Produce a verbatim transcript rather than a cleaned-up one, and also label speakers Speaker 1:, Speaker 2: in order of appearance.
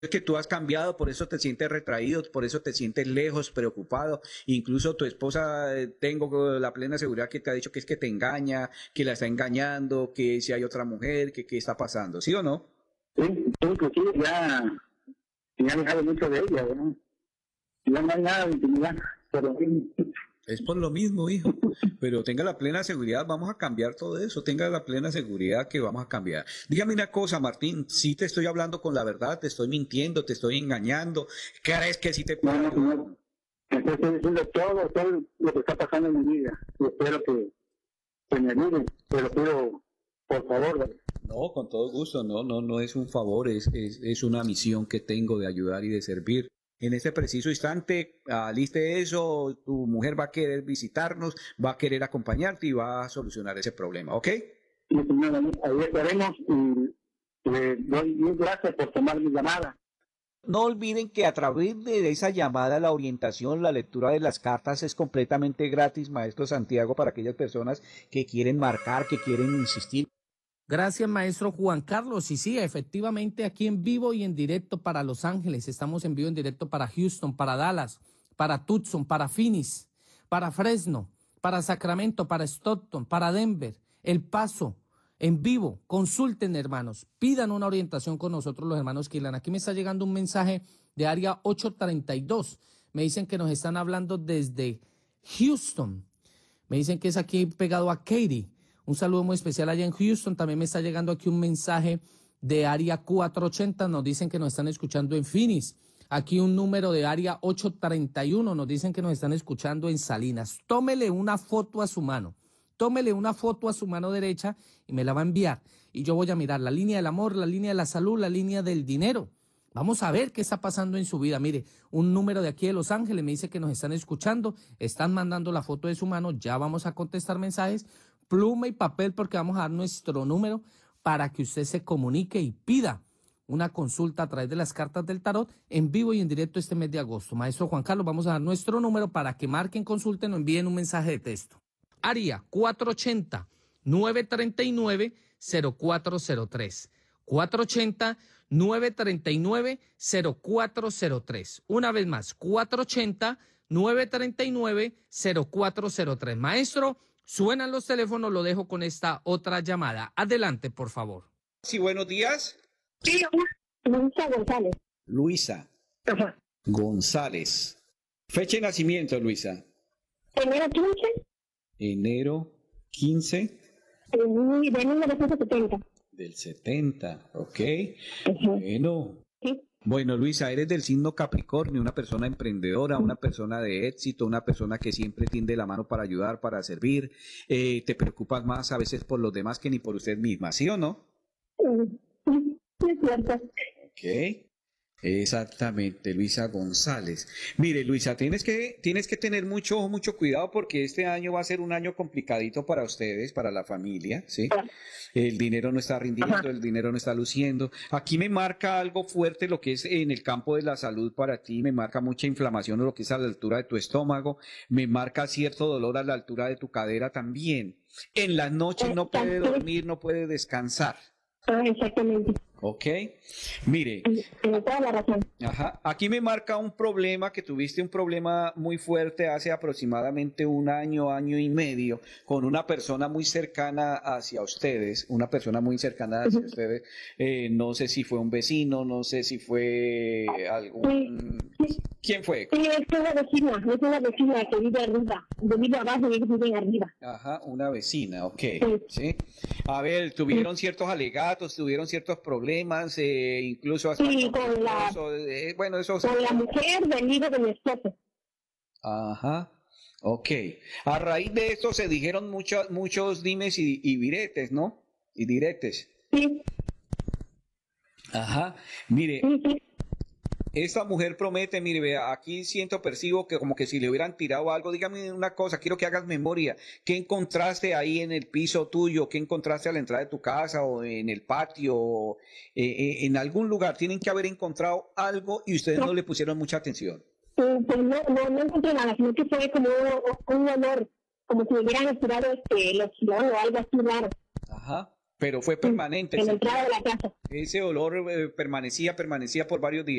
Speaker 1: Es que tú has cambiado, por eso te sientes retraído, por eso te sientes lejos, preocupado. Incluso tu esposa, eh, tengo la plena seguridad que te ha dicho que es que te engaña, que la está engañando, que si hay otra mujer, que qué está pasando, ¿sí o no?
Speaker 2: Sí, sí, inclusive ya, ya he dejado mucho de ella, ¿no? Ya no hay nada de intimidad, pero sí.
Speaker 1: Es por lo mismo, hijo. Pero tenga la plena seguridad, vamos a cambiar todo eso. Tenga la plena seguridad que vamos a cambiar. Dígame una cosa, Martín, si te estoy hablando con la verdad, te estoy mintiendo, te estoy engañando. ¿Crees que si te puedo
Speaker 2: No, no,
Speaker 1: ayudar?
Speaker 2: no. Estoy diciendo todo, todo lo que está pasando en mi vida. Y espero que, que me ayuden, pero pido, por favor, ¿verdad?
Speaker 1: No, con todo gusto, no, no, no es un favor, es, es, es una misión que tengo de ayudar y de servir. En este preciso instante, aliste eso, tu mujer va a querer visitarnos, va a querer acompañarte y va a solucionar ese problema, ¿ok?
Speaker 2: Y señora, ahí estaremos y le doy mil gracias por tomar mi llamada.
Speaker 1: No olviden que a través de esa llamada, la orientación, la lectura de las cartas es completamente gratis, maestro Santiago, para aquellas personas que quieren marcar, que quieren insistir.
Speaker 3: Gracias, maestro Juan Carlos. Y sí, efectivamente, aquí en vivo y en directo para Los Ángeles. Estamos en vivo y en directo para Houston, para Dallas, para Tucson, para Phoenix, para Fresno, para Sacramento, para Stockton, para Denver, El Paso. En vivo, consulten, hermanos, pidan una orientación con nosotros, los hermanos Kirlan. Aquí me está llegando un mensaje de área ocho treinta y dos. Me dicen que nos están hablando desde Houston. Me dicen que es aquí pegado a Katy. Un saludo muy especial allá en Houston. También me está llegando aquí un mensaje de área cuatrocientos ochenta. Nos dicen que nos están escuchando en Phoenix. Aquí un número de área ocho treinta y uno. Nos dicen que nos están escuchando en Salinas. Tómele una foto a su mano. Tómele una foto a su mano derecha y me la va a enviar. Y yo voy a mirar la línea del amor, la línea de la salud, la línea del dinero. Vamos a ver qué está pasando en su vida. Mire, un número de aquí de Los Ángeles me dice que nos están escuchando, están mandando la foto de su mano, ya vamos a contestar mensajes, pluma y papel porque vamos a dar nuestro número para que usted se comunique y pida una consulta a través de las cartas del tarot en vivo y en directo este mes de agosto. Maestro Juan Carlos, vamos a dar nuestro número para que marquen, consulten o envíen un mensaje de texto. Área cuatrocientos ochenta, nueve treinta y nueve, cero cuatro cero tres. cuatrocientos ochenta, nueve treinta y nueve, cero cuatro cero tres. Una vez más, cuatrocientos ochenta, nueve treinta y nueve, cero cuatro cero tres. Maestro, suenan los teléfonos, lo dejo con esta otra llamada. Adelante, por favor.
Speaker 1: Sí, buenos días.
Speaker 4: Sí, Luisa González.
Speaker 1: Luisa
Speaker 4: Ajá.
Speaker 1: González. Fecha de nacimiento, Luisa.
Speaker 4: Enero quince
Speaker 1: Enero quince
Speaker 4: de mil novecientos setenta.
Speaker 1: del setenta, ok.
Speaker 4: Ajá.
Speaker 1: Bueno.
Speaker 4: Sí.
Speaker 1: Bueno, Luisa, eres del signo Capricornio, una persona emprendedora, una persona de éxito, una persona que siempre tiende la mano para ayudar, para servir. Eh, te preocupas más a veces por los demás que ni por usted misma, ¿sí o no?
Speaker 4: Sí, es cierto.
Speaker 1: Ok. Exactamente, Luisa González. Mire, Luisa, tienes que, tienes que tener mucho, mucho cuidado porque este año va a ser un año complicadito para ustedes, para la familia, ¿sí? El dinero no está rindiendo, el dinero no está luciendo. Aquí me marca algo fuerte lo que es en el campo de la salud para ti, me marca mucha inflamación o lo que es a la altura de tu estómago, me marca cierto dolor a la altura de tu cadera también. En las noches no puede dormir, no puede descansar.
Speaker 4: Ah, exactamente.
Speaker 1: Ok, mire.
Speaker 4: Tiene toda la razón.
Speaker 1: Ajá, aquí me marca un problema, que tuviste un problema muy fuerte hace aproximadamente un año, año y medio, con una persona muy cercana hacia ustedes, una persona muy cercana hacia uh-huh. ustedes, eh, no sé si fue un vecino, no sé si fue algún...
Speaker 4: Sí.
Speaker 1: ¿Quién fue?
Speaker 4: Sí, es una vecina, es una vecina que vive arriba, de vive abajo y ellos viven arriba.
Speaker 1: Ajá, una vecina, ok, sí.
Speaker 4: Sí.
Speaker 1: A ver, tuvieron sí. ciertos alegatos, tuvieron ciertos problemas, eh, incluso hasta...
Speaker 4: Sí, con la,
Speaker 1: esposo, eh, bueno, eso
Speaker 4: con
Speaker 1: se...
Speaker 4: la mujer del hijo de mi esposo.
Speaker 1: Ajá, ok. A raíz de esto se dijeron muchos muchos dimes y, y diretes, ¿no? Y diretes.
Speaker 4: Sí.
Speaker 1: Ajá, mire...
Speaker 4: Sí, sí.
Speaker 1: Esta mujer promete, mire, vea, aquí siento, percibo que como que si le hubieran tirado algo. Dígame una cosa, quiero que hagas memoria. ¿Qué encontraste ahí en el piso tuyo? ¿Qué encontraste a la entrada de tu casa o en el patio? O, eh, eh, en algún lugar tienen que haber encontrado algo y ustedes no, no le pusieron mucha atención.
Speaker 4: Pues no, no, no encontré nada, sino que fue como un olor, como si hubieran estirado este, los silón o algo así raro.
Speaker 1: Ajá. Pero fue permanente.
Speaker 4: En
Speaker 1: ese-
Speaker 4: la entrada de la casa.
Speaker 1: Ese olor eh, permanecía, permanecía por varios días.